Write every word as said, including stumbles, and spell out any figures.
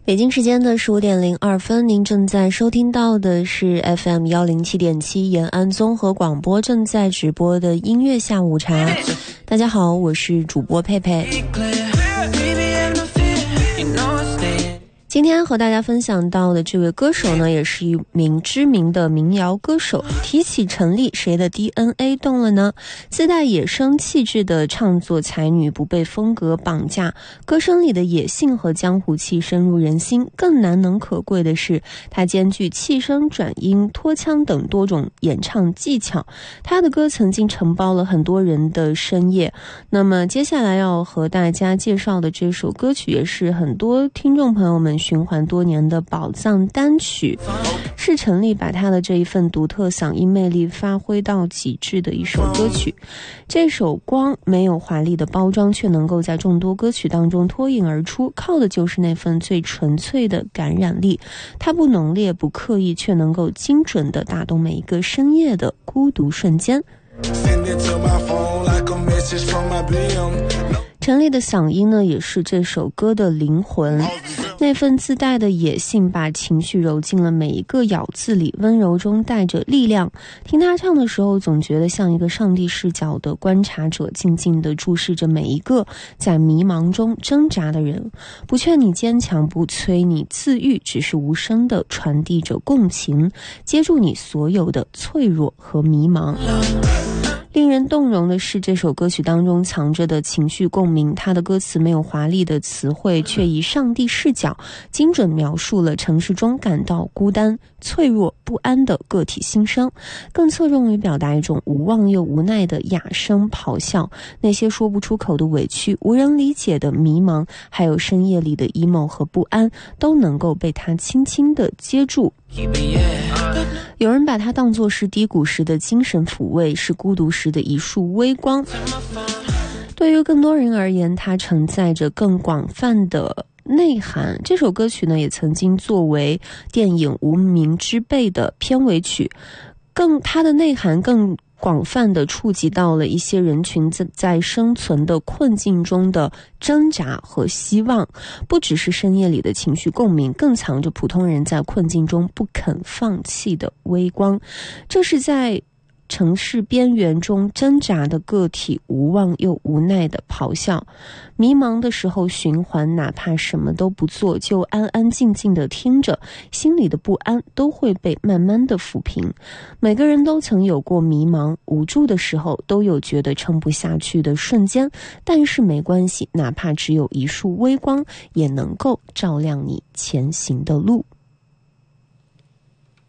北京时间的十五点零二分，您正在收听到的是 F M 一零七点七 延安综合广播正在直播的音乐下午茶。大家好，我是主播佩佩。今天和大家分享到的这位歌手呢，也是一名知名的民谣歌手。提起陈粒，谁的 D N A 动了呢？自带野生气质的唱作才女，不被风格绑架，歌声里的野性和江湖气深入人心。更难能可贵的是，她兼具气声、转音、拖腔等多种演唱技巧。她的歌曾经承包了很多人的深夜。那么接下来要和大家介绍的这首歌曲，也是很多听众朋友们循环多年的宝藏单曲，是陈粒把他的这一份独特嗓音魅力发挥到极致的一首歌曲。这首光没有华丽的包装，却能够在众多歌曲当中脱颖而出，靠的就是那份最纯粹的感染力。它不浓烈不刻意，却能够精准地打动每一个深夜的孤独瞬间。陈粒的嗓音呢，也是这首歌的灵魂，那份自带的野性把情绪揉进了每一个咬字里，温柔中带着力量。听他唱的时候，总觉得像一个上帝视角的观察者，静静地注视着每一个在迷茫中挣扎的人，不劝你坚强，不催你自愈，只是无声地传递着共情，接住你所有的脆弱和迷茫。令人动容的是，这首歌曲当中藏着的情绪共鸣。它的歌词没有华丽的词汇，却以上帝视角精准描述了城市中感到孤单、脆弱、不安的个体心声，更侧重于表达一种无望又无奈的哑声咆哮。那些说不出口的委屈、无人理解的迷茫，还有深夜里的 emo 和不安，都能够被他轻轻地接住。有人把它当作是低谷时的精神抚慰，是孤独时的一束微光。对于更多人而言，它承载着更广泛的内涵。这首歌曲呢，也曾经作为电影《无名之辈》的片尾曲，更它的内涵更广泛地触及到了一些人群在生存的困境中的挣扎和希望，不只是深夜里的情绪共鸣，更藏着普通人在困境中不肯放弃的微光。这是在城市边缘中挣扎的个体无望又无奈的咆哮，迷茫的时候循环，哪怕什么都不做，就安安静静地听着，心里的不安都会被慢慢地抚平。每个人都曾有过迷茫无助的时候，都有觉得撑不下去的瞬间，但是没关系，哪怕只有一束微光，也能够照亮你前行的路。